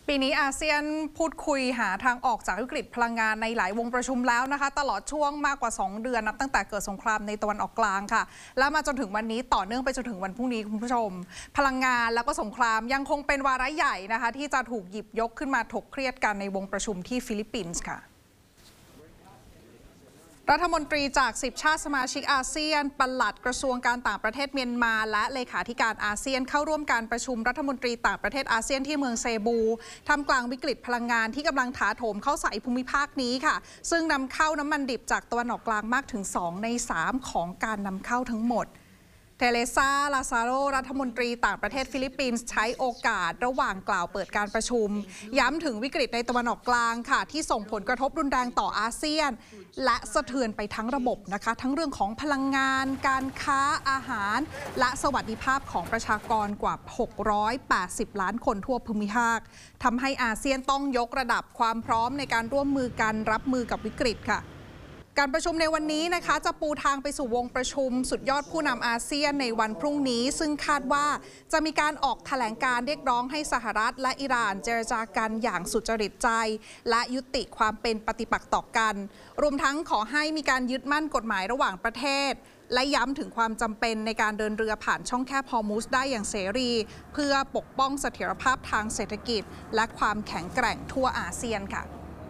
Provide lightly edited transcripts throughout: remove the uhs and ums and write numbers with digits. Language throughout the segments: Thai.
ปีนี้อาเซียนพูดคุยหาทางออกจากวิกฤตพลังงานในหลายวงประชุมแล้วนะคะตลอดช่วงมากกว่า2 เดือนนับตั้งแต่เกิดสงครามในตะวันออกกลางค่ะแล้วมาจนถึงวันนี้ต่อเนื่องไปจนถึงวันพรุ่งนี้คุณผู้ชมพลังงานแล้วก็สงครามยังคงเป็นวาระใหญ่นะคะที่จะถูกหยิบยกขึ้นมาถกเครียดกันในวงประชุมที่ฟิลิปปินส์ค่ะรัฐมนตรีจาก10 ชาติสมาชิกอาเซียนปลัดกระทรวงการต่างประเทศเมียนมาและเลขาธิการอาเซียนเข้าร่วมการประชุมรัฐมนตรีต่างประเทศอาเซียนที่เมืองเซบูท่ามกลางวิกฤตพลังงานที่กำลังถาโถมเข้าใส่ภูมิภาคนี้ค่ะซึ่งนำเข้าน้ำมันดิบจากตะวันออกกลางมากถึง2 ใน 3ของการนำเข้าทั้งหมดเทเลซา ลาซาโรรัฐมนตรีต่างประเทศฟิลิปปินส์ใช้โอกาสระหว่างกล่าวเปิดการประชุมย้ำถึงวิกฤตในตะวันออกกลางค่ะที่ส่งผลกระทบรุนแรงต่ออาเซียนและสะเทือนไปทั้งระบบนะคะทั้งเรื่องของพลังงานการค้าอาหารและสวัสดิภาพของประชากรกว่า680 ล้านคนทั่วภูมิภาคทำให้อาเซียนต้องยกระดับความพร้อมในการร่วมมือกันรับมือกับวิกฤตค่ะการประชุมในวันนี้นะคะจะปูทางไปสู่วงประชุมสุดยอดผู้นำอาเซียนในวันพรุ่งนี้ซึ่งคาดว่าจะมีการออกแถลงการเรียกร้องให้สหรัฐและอิหร่านเจรจากันอย่างสุจริตใจและยุติความเป็นปฏิปักษ์ต่อกันรวมทั้งขอให้มีการยึดมั่นกฎหมายระหว่างประเทศและย้ำถึงความจำเป็นในการเดินเรือผ่านช่องแคบฮอร์มุซได้อย่างเสรีเพื่อปกป้องเสถียรภาพทางเศรษฐกิจและความแข็งแกร่งทั่วอาเซียนค่ะ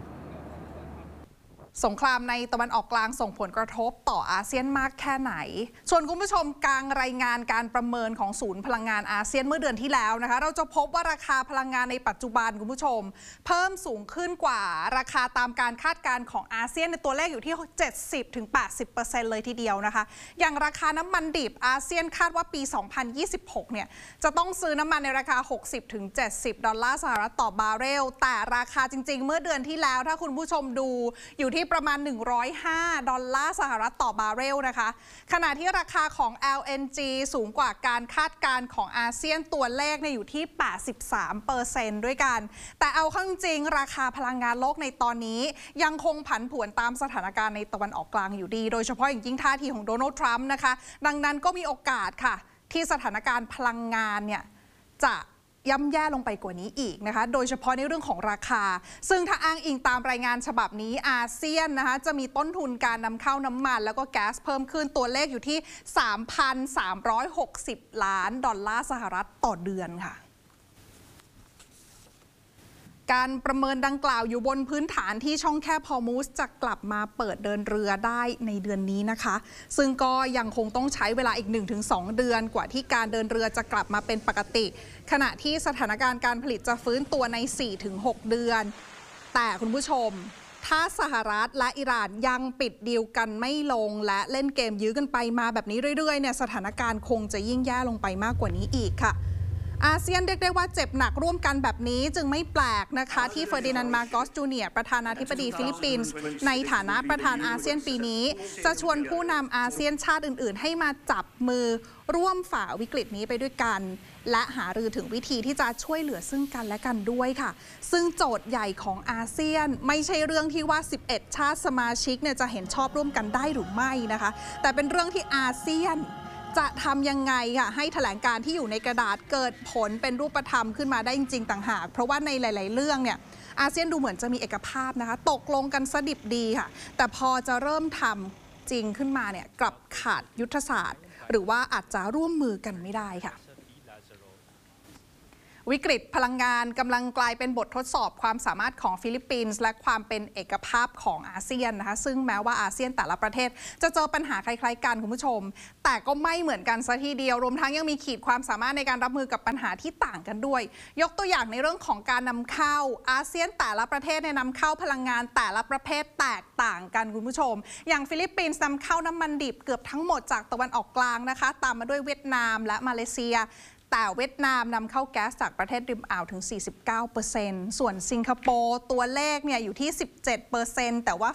สงครามในตะวันออกกลางส่งผลกระทบต่ออาเซียนมากแค่ไหนส่วนคุณผู้ชมกลางรายงานการประเมินของศูนย์พลังงานอาเซียนเมื่อเดือนที่แล้วนะคะเราจะพบว่าราคาพลังงานในปัจจุบันคุณผู้ชมเพิ่มสูงขึ้นกว่าราคาตามการคาดการณ์ของอาเซียนในตัวเลขอยู่ที่ 70-80% เลยทีเดียวนะคะอย่างราคาน้ำมันดิบอาเซียนคาดว่าปี 2026 เนี่ยจะต้องซื้อน้ำมันในราคา $60-70 สหรัฐต่อบาร์เรลแต่ราคาจริงๆเมื่อเดือนที่แล้วถ้าคุณผู้ชมดูอยู่ที่ประมาณ$105 สหรัฐต่อบาร์เรลนะคะขณะที่ราคาของ LNG สูงกว่าการคาดการณ์ของอาเซียนตัวเลขอยู่ที่ 83% ด้วยกันแต่เอาเข้าจริงราคาพลังงานโลกในตอนนี้ยังคงผันผวนตามสถานการณ์ในตะวันออกกลางอยู่ดีโดยเฉพาะอย่างยิ่งท่าทีของโดนัลด์ทรัมป์นะคะดังนั้นก็มีโอกาสค่ะที่สถานการณ์พลังงานเนี่ยจะย่ำแย่ลงไปกว่านี้อีกนะคะโดยเฉพาะในเรื่องของราคาซึ่งถ้าอ้างอิงตามรายงานฉบับนี้อาเซียนนะคะจะมีต้นทุนการนำเข้าน้ำมันแล้วก็แก๊สเพิ่มขึ้นตัวเลขอยู่ที่ 3,360 ล้านดอลลาร์สหรัฐต่อเดือนค่ะการประเมินดังกล่าวอยู่บนพื้นฐานที่ช่องแคบฮอร์มุซจะกลับมาเปิดเดินเรือได้ในเดือนนี้นะคะซึ่งก็ยังคงต้องใช้เวลาอีก 1-2 เดือนกว่าที่การเดินเรือจะกลับมาเป็นปกติขณะที่สถานการณ์การผลิตจะฟื้นตัวใน 4-6 เดือนแต่คุณผู้ชมถ้าสหรัฐและอิหร่านยังปิดดีลกันไม่ลงและเล่นเกมยื้อกันไปมาแบบนี้เรื่อยๆเนี่ยสถานการณ์คงจะยิ่งแย่ลงไปมากกว่านี้อีกค่ะอาเซียนเรียกได้ว่าเจ็บหนักร่วมกันแบบนี้จึงไม่แปลกนะคะที่เฟอร์ดินานด์ มาโกส จูเนียร์ประธานาธิบดีฟิลิปปินส์ในฐานะประธานอาเซียนปีนี้จะชวนผู้นำอาเซียนชาติอื่นๆให้มาจับมือร่วมฝ่าวิกฤตนี้ไปด้วยกันและหารือถึงวิธีที่จะช่วยเหลือซึ่งกันและกันด้วยค่ะซึ่งโจทย์ใหญ่ของอาเซียนไม่ใช่เรื่องที่ว่า11 ชาติสมาชิกเนี่ยจะเห็นชอบร่วมกันได้หรือไม่นะคะแต่เป็นเรื่องที่อาเซียนจะทำยังไงค่ะให้แถลงการที่อยู่ในกระดาษเกิดผลเป็นรูปธรรมขึ้นมาได้จริงๆต่างหากเพราะว่าในหลายๆเรื่องเนี่ยอาเซียนดูเหมือนจะมีเอกภาพนะคะตกลงกันสดิบดีค่ะแต่พอจะเริ่มทำจริงขึ้นมาเนี่ยกลับขาดยุทธศาสตร์หรือว่าอาจจะร่วมมือกันไม่ได้ค่ะวิกฤตพลังงานกำลังกลายเป็นบททดสอบความสามารถของฟิลิปปินส์และความเป็นเอกภาพของอาเซียนนะคะซึ่งแม้ว่าอาเซียนแต่ละประเทศจะเจอปัญหาคล้ายๆกันคุณผู้ชมแต่ก็ไม่เหมือนกันซะทีเดียวรวมทั้งยังมีขีดความสามารถในการรับมือกับปัญหาที่ต่างกันด้วยยกตัวอย่างในเรื่องของการนำเข้าอาเซียนแต่ละประเทศนำเข้าพลังงานแต่ละประเภทแตกต่างกันคุณผู้ชมอย่างฟิลิปปินส์นำเข้าน้ำมันดิบเกือบทั้งหมดจากตะวันออกกลางนะคะตามมาด้วยเวียดนามและมาเลเซียแต่เวียดนามนำเข้าแก๊สจากประเทศริมอ่าวถึง 49% ส่วนสิงคโปร์ตัวเลขเนี่ยอยู่ที่ 17% แต่ว่า